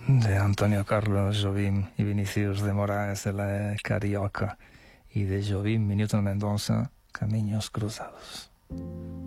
de Antonio Carlos Jobim y Vinicius de Moraes de la Carioca y de Jobim y Newton Mendoza, Caminos Cruzados.